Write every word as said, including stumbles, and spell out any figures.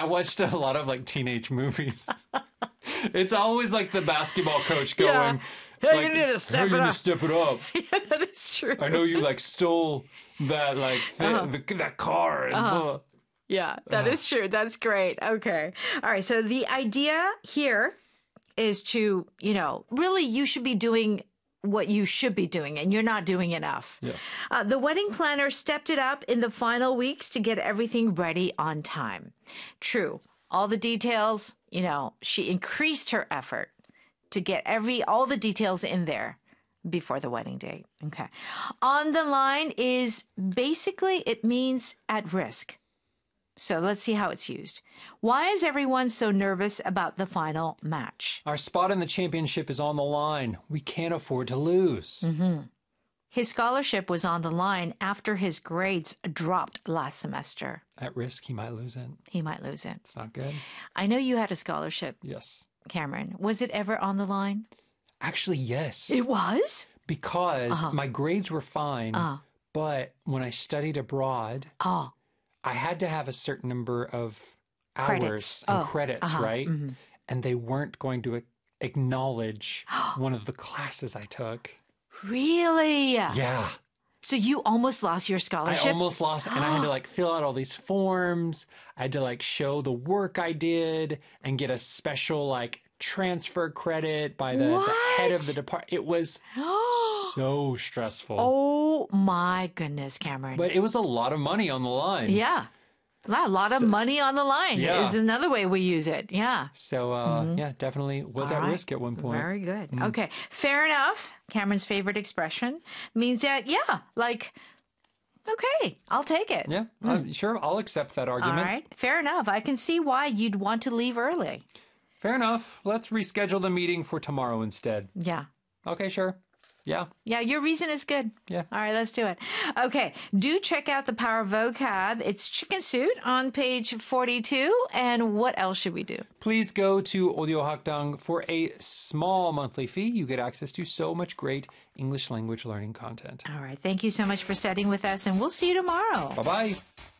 I watched a lot of like teenage movies. It's always like the basketball coach going, Yeah. Hey, like, you need to step "Hey, it you need up." to step it up. Yeah, that is true. I know you like stole that like thi- Uh-huh. the, that car. And blah. Yeah, that is true. That's great. Okay. All right. So the idea here is to, you know, really you should be doing what you should be doing and you're not doing enough. Yes. Uh, the wedding planner stepped it up in the final weeks to get everything ready on time. True. All the details, you know, she increased her effort to get every all the details in there before the wedding date. Okay. On the line is basically it means at risk. So let's see how it's used. Why is everyone so nervous about the final match? Our spot in the championship is on the line. We can't afford to lose. Mm-hmm. His scholarship was on the line after his grades dropped last semester. At risk, he might lose it. He might lose it. It's not good. I know you had a scholarship, Yes. Cameron. Was it ever on the line? Actually, yes. It was? Because Uh-huh. my grades were fine, Uh. but when I studied abroad, Oh, I had to have a certain number of hours Credits. and Oh, credits, uh-huh, right? mhm. And they weren't going to a- acknowledge one of the classes I took. really? Yeah. So you almost lost your I scholarship? almost lost, and I had to like fill out all these forms. I had to like show the work I did and get a special like transfer credit by the, the head of What? the department. It was so stressful. Oh my goodness, Cameron. But it was a lot of money on the line. yeah. A lot, a lot of So- money on the line Yeah. is another way we use it. Yeah. So, uh, yeah, definitely was All at right. risk at one point. Very good. Okay. Fair enough. Cameron's favorite expression means that, yeah, like, okay, I'll take it. Yeah, uh, sure. I'll accept that All argument. right. Fair enough. I can see why you'd want to leave early. Fair enough. Let's reschedule the meeting for tomorrow instead. Yeah. Okay, sure. Yeah. Yeah, your reason is good. Yeah. All right, let's do it. Okay, do check out the Power Vocab. It's Chicken Suit on page forty-two. And what else should we do? Please go to Audio Hakdang for a small monthly fee. You get access to so much great English language learning content. All right, thank you so much for studying with us, and we'll see you tomorrow. Bye bye.